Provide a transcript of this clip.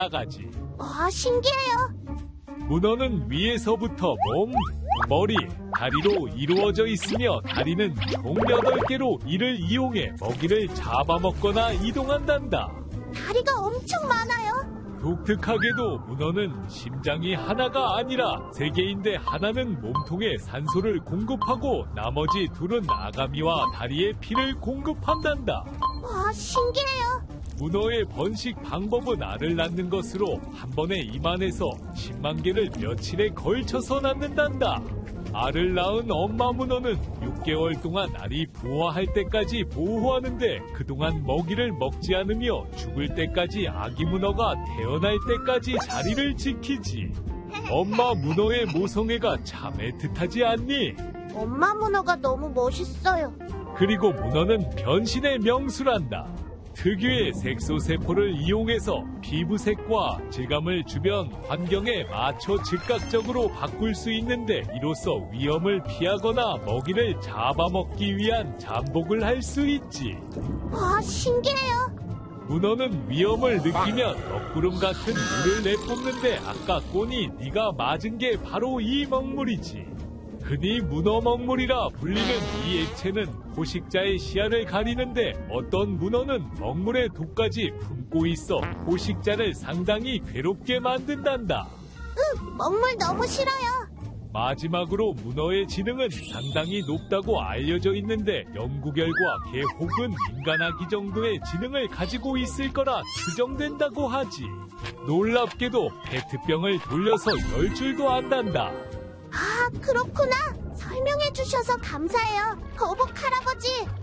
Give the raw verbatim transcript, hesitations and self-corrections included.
나가지. 와, 신기해요. 문어는 위에서부터 몸, 머리, 다리로 이루어져 있으며 다리는 총 여덟 개로 이를 이용해 먹이를 잡아먹거나 이동한단다. 다리가 엄청 많아요. 독특하게도 문어는 심장이 하나가 아니라 세 개인데 하나는 몸통에 산소를 공급하고 나머지 둘은 아가미와 다리에 피를 공급한단다. 와, 신기해요. 문어의 번식 방법은 알을 낳는 것으로 한 번에 임안에서 십만 개를 며칠에 걸쳐서 낳는단다. 알을 낳은 엄마 문어는 육 개월 동안 알이 부화할 때까지 보호하는데 그동안 먹이를 먹지 않으며 죽을 때까지 아기 문어가 태어날 때까지 자리를 지키지. 엄마 문어의 모성애가 참 애틋하지 않니? 엄마 문어가 너무 멋있어요. 그리고 문어는 변신의 명수란다. 특유의 색소세포를 이용해서 피부색과 질감을 주변 환경에 맞춰 즉각적으로 바꿀 수 있는데 이로써 위험을 피하거나 먹이를 잡아먹기 위한 잠복을 할 수 있지. 와, 신기해요. 문어는 위험을 느끼면 먹구름 같은 물을 내뿜는데 아까 꼬니 네가 맞은 게 바로 이 먹물이지. 흔히 문어 먹물이라 불리는 이 액체는 포식자의 시야를 가리는데 어떤 문어는 먹물의 독까지 품고 있어 포식자를 상당히 괴롭게 만든단다. 으, 먹물 너무 싫어요. 마지막으로 문어의 지능은 상당히 높다고 알려져 있는데 연구 결과 개 혹은 인간아기 정도의 지능을 가지고 있을 거라 추정된다고 하지. 놀랍게도 페트병을 돌려서 열 줄도 안단다. 아, 그렇구나. 설명해 주셔서 감사해요. 거북 할아버지.